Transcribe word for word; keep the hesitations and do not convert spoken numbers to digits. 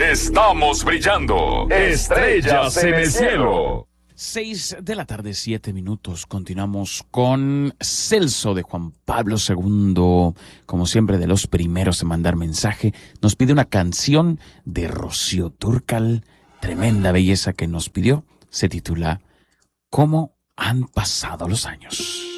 Estamos brillando. Estrellas en el cielo. Seis de la tarde, siete minutos. Continuamos con Celso de Juan Pablo segundo. Como siempre, de los primeros en mandar mensaje. Nos pide una canción de Rocío Dúrcal. Tremenda belleza que nos pidió. Se titula ¿Cómo han pasado los años?